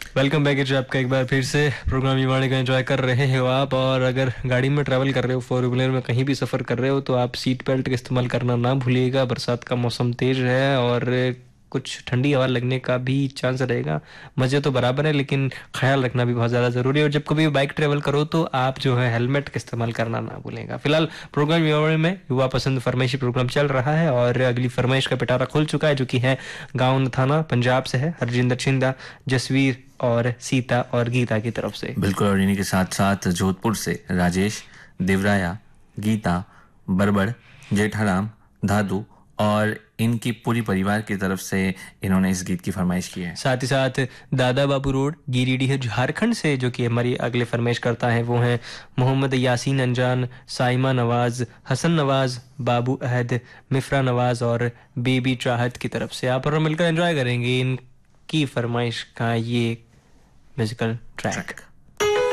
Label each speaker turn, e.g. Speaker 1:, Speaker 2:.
Speaker 1: Welcome back जी, आपका एक बार फिर से प्रोग्राम युवाणी का एंजॉय कर रहे हो आप। और अगर गाड़ी में ट्रैवल कर रहे हो, फोर व्हीलर में कहीं भी सफ़र कर रहे हो, तो आप सीट बेल्ट का इस्तेमाल करना ना भूलिएगा। बरसात का मौसम तेज है और कुछ ठंडी हवा लगने का भी चांस रहेगा। मज़े तो बराबर है, लेकिन ख्याल रखना भी बहुत ज़्यादा ज़रूरी है। और जब कभी बाइक ट्रैवल करो तो आप जो है हेलमेट का इस्तेमाल करना ना भूलेगा। फिलहाल प्रोग्राम युवाणी में युवा पसंद फरमाइशी प्रोग्राम चल रहा है और अगली फरमाइश का पिटारा खुल चुका है, जो कि है गाँव थाना पंजाब से है, हरजिंदर छिंदा, जसवीर और सीता और गीता की तरफ से।
Speaker 2: बिल्कुल, और इन्हीं के साथ साथ जोधपुर से राजेश, देवराया, गीता, बरबड़, जेठाराम, धादु और इनकी पूरी परिवार की तरफ से इन्होंने इस गीत की फरमाइश की है।
Speaker 1: साथ ही साथ दादा बाबू रोड गिरिडीह झारखंड से जो कि हमारी अगले फरमाइश करता है वो है मोहम्मद यासीन अनजान, साइमा नवाज, हसन नवाज, बाबू अहद, मिफ्रा नवाज और बेबी चाहत की तरफ से। आप और हम मिलकर एंजॉय करेंगे इनकी फरमाइश का ये म्यूजिकल ट्रैक।